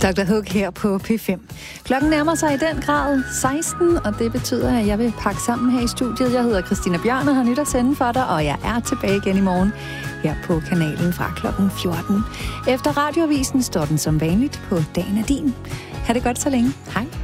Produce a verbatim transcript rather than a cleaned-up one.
doktor Hook her på P fem. Klokken nærmer sig i den grad seksten, og det betyder, at jeg vil pakke sammen her i studiet. Jeg hedder Christina Bjørn og har nyt at sende for dig, og jeg er tilbage igen i morgen her på kanalen fra klokken fjorten. Efter radioavisen står den som vanligt på Dagen er din. Ha' det godt så længe. Hej.